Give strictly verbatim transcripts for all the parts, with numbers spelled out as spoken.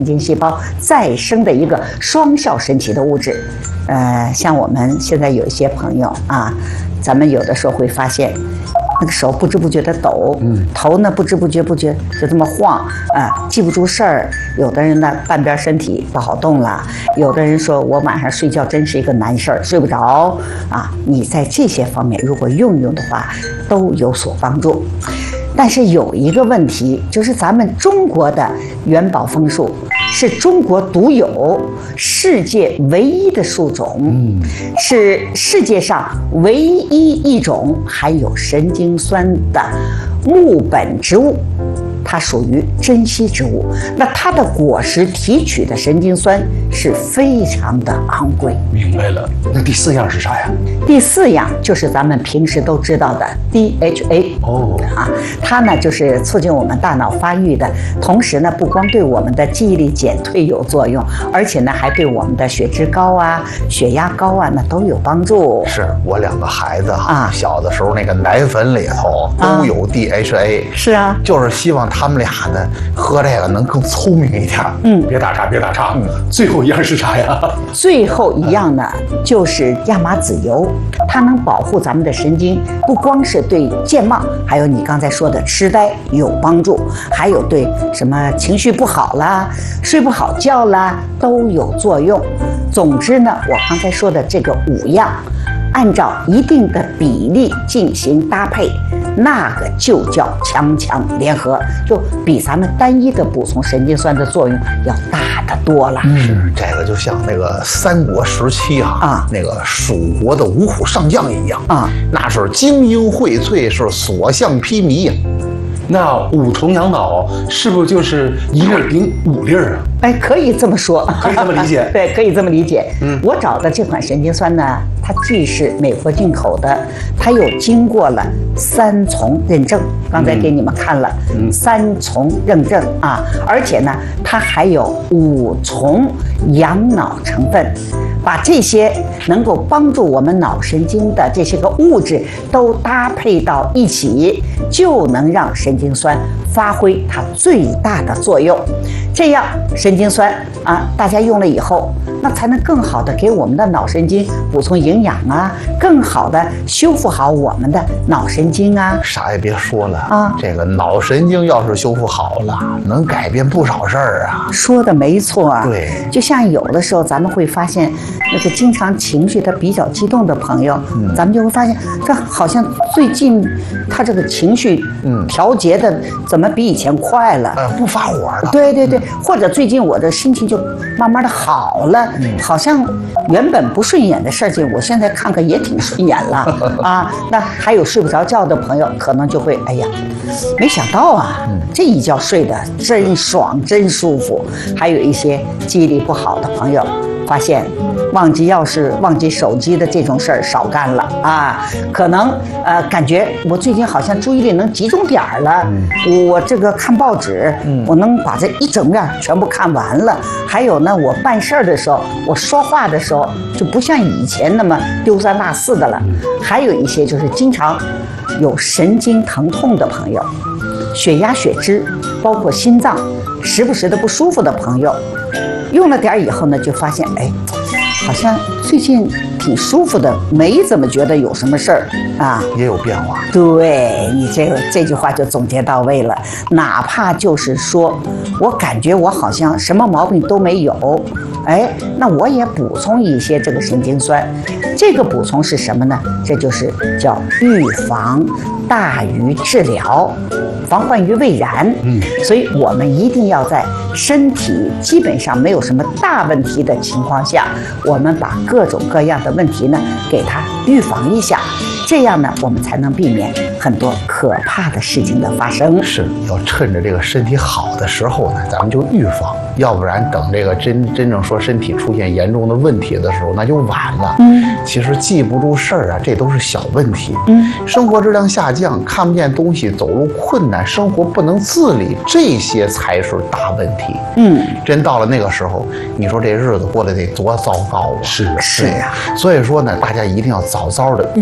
经细胞再生的一个双效神奇的物质。呃，像我们现在有一些朋友啊，咱们有的时候会发现。那个手不知不觉的抖，嗯，头呢不知不觉不觉就这么晃啊，记不住事儿。有的人呢半边身体不好动了，有的人说我晚上睡觉真是一个难事儿，睡不着啊。你在这些方面如果用用的话，都有所帮助。但是有一个问题，就是咱们中国的元宝枫树是中国独有、世界唯一的树种，嗯，是世界上唯一一种含有神经酸的木本植物。它属于珍稀植物，那它的果实提取的神经酸是非常的昂贵。 明白了，那第四样是啥呀？ 第四样就是咱们平时都知道的 D H A 哦，啊，它呢就是促进我们大脑发育的，同时呢不光对我们的记忆力减退有作用，而且呢还对我们的血脂高啊、血压高啊那都有帮助。 是我两个孩子啊，小的时候那个奶粉里头都有 D H A，啊， 是啊， 就是希望他们俩呢喝这个能更聪明一点。 嗯，别打岔，别打岔。嗯，最后一样是啥呀？ 最后一样呢，就是亚麻籽油，它能保护咱们的神经，不光是对健忘，还有你刚才说的痴呆有帮助，还有对什么情绪不好啦、睡不好觉啦都有作用。总之呢，我刚才说的这个五样，按照一定的比例进行搭配，那个就叫强强联合，就比咱们单一的补充神经酸的作用要大得多了。 嗯，是这个就像那个三国时期啊，啊那个蜀国的五虎上将一样啊，那是精英荟萃，是所向披靡呀。 那五重阳脑是不是就是一粒顶五粒啊？ 哎，可以这么说， 可以这么理解。 对，可以这么理解。嗯，我找的这款神经酸呢，它既是美国进口的，它又经过了三重认证。刚才给你们看了，嗯，三重认证啊，而且呢，它还有五重养脑成分。把这些能够帮助我们脑神经的这些个物质都搭配到一起，就能让神经酸发挥它最大的作用。这样神经酸啊，大家用了以后，那才能更好的给我们的脑神经补充营养啊，更好的修复好我们的脑神经啊。 啥也别说了啊，这个脑神经要是修复好了，能改变不少事儿啊。 说的没错啊， 对， 就像有的时候咱们会发现，那个经常情绪他比较激动的朋友，嗯，咱们就会发现，这好像最近他这个情绪，嗯，调节的怎么比以前快了？ 呃，不发火了。 对对对，嗯，或者最近我的心情就慢慢的好了，嗯，好像原本不顺眼的事情，我现在看看也挺顺眼了啊。那还有睡不着觉的朋友，可能就会，哎呀，没想到啊，嗯，这一觉睡得真爽，真舒服。还有一些记忆力不好的朋友，发现忘记钥匙、忘记手机的这种事儿少干了啊，可能呃感觉我最近好像注意力能集中点儿了，嗯，我这个看报纸，嗯，我能把这一整面全部看完了。还有呢，我办事儿的时候，我说话的时候就不像以前那么丢三落四的了。还有一些就是经常有神经疼痛的朋友，血压、血脂，包括心脏时不时的不舒服的朋友，用了点以后呢，就发现哎，好像最近挺舒服的，没怎么觉得有什么事儿啊， 也有变化。 对，你这个这句话就总结到位了。哪怕就是说我感觉我好像什么毛病都没有，哎，那我也补充一些这个神经酸。这个补充是什么呢？这就是叫预防大于治疗，防患于未然。嗯，所以我们一定要在身体基本上没有什么大问题的情况下，我们把各种各样的问题呢给它预防一下，这样呢我们才能避免很多可怕的事情的发生。 是要趁着这个身体好的时候呢，咱们就预防，要不然等这个真真正说身体出现严重的问题的时候，那就晚了。嗯，其实记不住事儿啊，这都是小问题。嗯，生活质量下降，看不见东西，走路困难，生活不能自理，这些才是大问题。嗯，真到了那个时候，你说这日子过得得多糟糕啊！ 是是呀， 所以说呢，大家一定要早早的预防起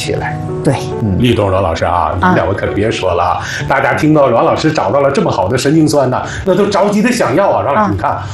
起来。 对， 立冬阮老师啊，你们两位可别说了啊！大家听到阮老师找到了这么好的神经酸呢，那都着急的想要啊！阮老师，你看